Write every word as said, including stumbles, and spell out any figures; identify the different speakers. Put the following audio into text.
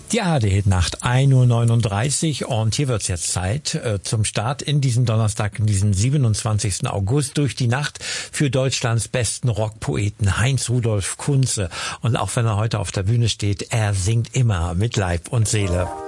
Speaker 1: Die A R D-Nacht, ein Uhr neununddreißig, und hier wird's jetzt Zeit äh, zum Start in diesen Donnerstag, in diesen siebenundzwanzigsten August, durch die Nacht für Deutschlands besten Rockpoeten Heinz-Rudolf Kunze. Und auch wenn er heute auf der Bühne steht, er singt immer mit Leib und Seele.